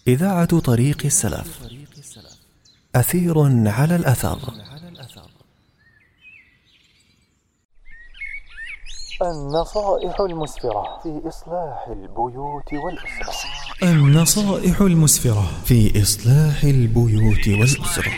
إذاعة طريق السلف. أثير على الأثر. النصائح المسفرة في إصلاح البيوت والأسرة. النصائح المسفرة في إصلاح البيوت والأسرة.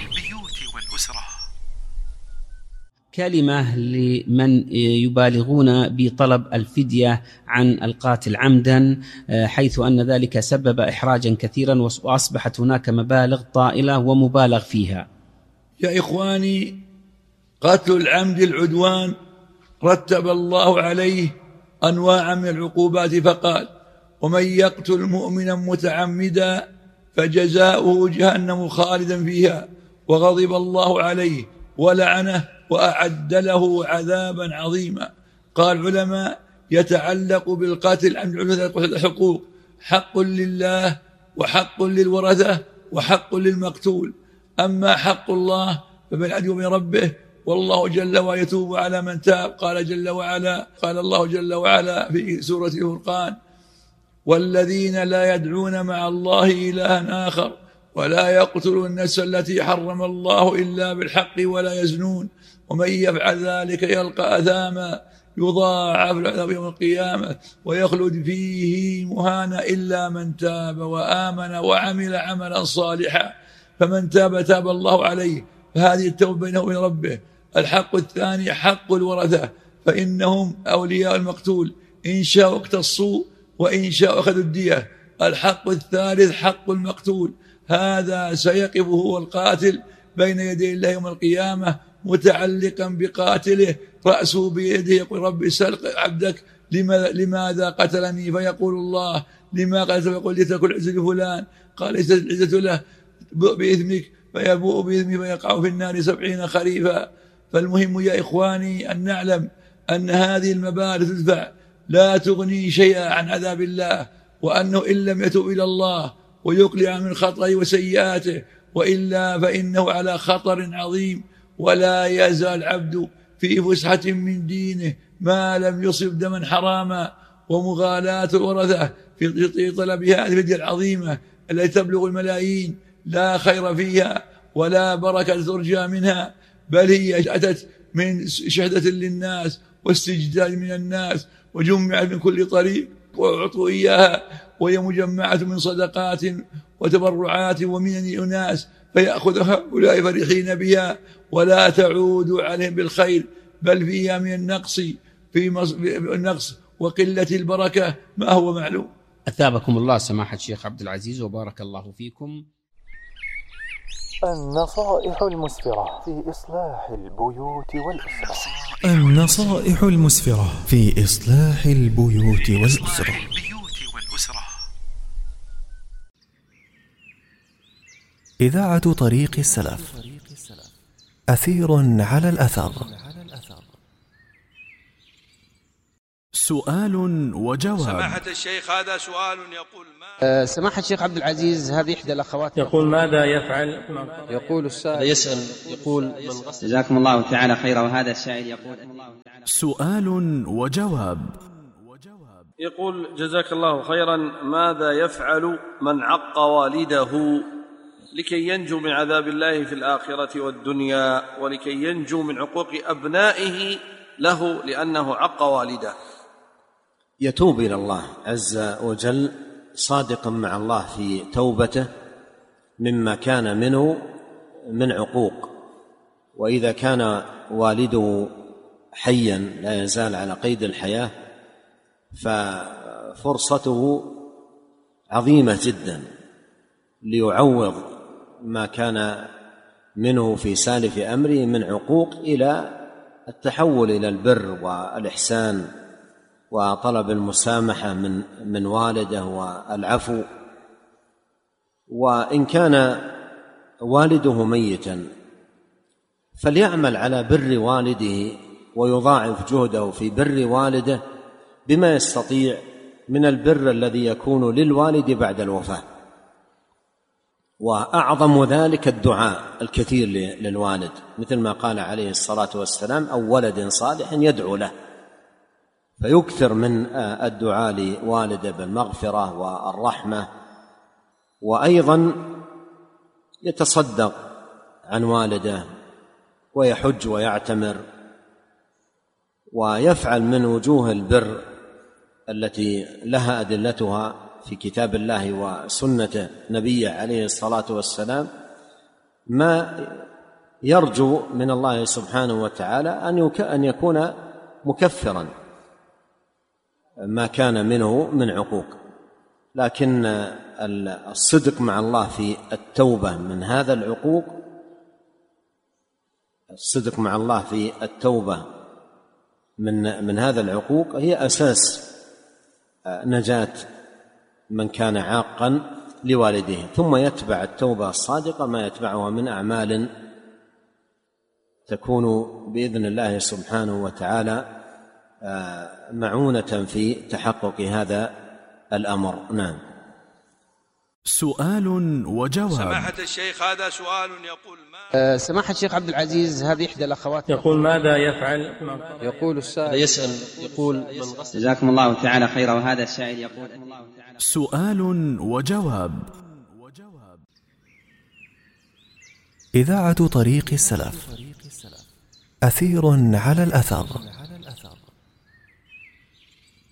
كلمة لمن يبالغون بطلب الفدية عن القاتل عمدا، حيث أن ذلك سبب إحراجا كثيرا، وأصبحت هناك مبالغ طائلة ومبالغ فيها. يا إخواني، قتل العمد العدوان رتب الله عليه أنواع من العقوبات، فقال: ومن يقتل مؤمنا متعمدا فجزاؤه جهنم خالدا فيها وغضب الله عليه ولعنه وأعد له عذابا عظيما. قال العلماء: يتعلق بالقاتل عن الحقوق: حق لله وحق للورثة وحق للمقتول. أما حق الله فبالعدل من ربه، والله جل وعلا يتوب على من تاب. قال الله جل وعلا في سورة الفرقان: والذين لا يدعون مع الله إلها آخر ولا يقتلون النفس التي حرم الله إلا بالحق ولا يزنون ومن يفعل ذلك يلقى أثاما يضاعف له يوم القيامة ويخلد فيه مهانا إلا من تاب وآمن وعمل عملا صالحا. فمن تاب الله عليه، فهذه التوبة بينه وبين ربه. الحق الثاني حق الورثة، فإنهم أولياء المقتول، إن شاءوا اقتصوا وإن شاءوا أخذوا الدية. الحق الثالث حق المقتول، هذا سيقف هو القاتل بين يدي الله يوم القيامة متعلقا بقاتله، رأسه بيده، يقول: رب سل عبدك لماذا قتلني؟ فيقول الله: لما قتل؟ فيقول: لتكن العزة لفلان. قال: ليست العزة له، بإثمك. فيبوء بإثمه فيقع في النار 70 خريفا. فالمهم يا إخواني أن نعلم أن هذه المبالغ تدفع لا تغني شيئا عن عذاب الله، وأنه إن لم يتوب إلى الله ويقلع من خطئه وسيئاته وإلا فإنه على خطر عظيم، ولا يزال العبد في فسحة من دينه ما لم يصب دما حراما. ومغالاة الورثة في طلب هذه الفدية العظيمة التي تبلغ الملايين لا خير فيها ولا بركة ترجى منها، بل هي أتت من شهدة للناس واستجداد من الناس، وجمعت من كل طريق وأعطوا إياها، وهي مجمعة من صدقات وتبرعات ومن أناس، فيأخذها هؤلاء فرحين بها ولا تعود عليهم بالخير، بل فيها من النقص وقلة البركة ما هو معلوم. أثابكم الله سماحة الشيخ عبد العزيز وبارك الله فيكم. النصائح المسفرة في إصلاح البيوت والأسرة. النصائح المسفرة في إصلاح البيوت والأسرة. إذاعة طريق السلف. أثير على الأثر. سؤال وجواب. سماحة الشيخ، هذا سؤال يقول: سماحة الشيخ عبد العزيز، هذه إحدى الأخوات يقول: ماذا يفعل؟ يقول السائل يسأل يقول: جزاكم الله تعالى خيرا. وهذا السائل يقول: سؤال وجواب. يقول: جزاك الله خيرا، ماذا يفعل من عق والده لكي ينجو من عذاب الله في الآخرة والدنيا، ولكي ينجو من عقوق أبنائه له لأنه عق والده؟ يتوب إلى الله عز وجل صادقا مع الله في توبته مما كان منه من عقوق، وإذا كان والده حيا لا يزال على قيد الحياة ففرصته عظيمة جدا ليعوض ما كان منه في سالف أمره من عقوق إلى التحول إلى البر والإحسان وطلب المسامحة من والده والعفو. وإن كان والده ميتا فليعمل على بر والده ويضاعف جهده في بر والده بما يستطيع من البر الذي يكون للوالد بعد الوفاة. وأعظم ذلك الدعاء الكثير للوالد، مثل ما قال عليه الصلاة والسلام: أو ولد صالح يدعو له. فيكثر من الدعاء لوالده بالمغفرة والرحمة وأيضا يتصدق عن والده ويحج ويعتمر ويفعل من وجوه البر التي لها أدلتها في كتاب الله وسنة نبيه عليه الصلاة والسلام ما يرجو من الله سبحانه وتعالى أن يكون مكفرا ما كان منه من عقوق. لكن الصدق مع الله في التوبة من هذا العقوق، الصدق مع الله في التوبة من هذا العقوق هي أساس نجاة من كان عاقا لوالديه. ثم يتبع التوبة الصادقة ما يتبعها من أعمال تكون بإذن الله سبحانه وتعالى معونة في تحقق هذا الأمر. نعم. سؤال وجواب. سماحة الشيخ هذا سؤال يقول سماحة الشيخ عبد العزيز، هذه إحدى الأخوات يقول ماذا يفعل؟ يقول السائل يسأل يقول جزاكم الله تعالى خيرا. وهذا السائل يقول سؤال وجواب. إذاعة طريق السلف، أثير على الأثر.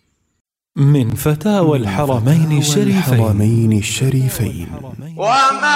من فتاوى الحرمين الشريفين.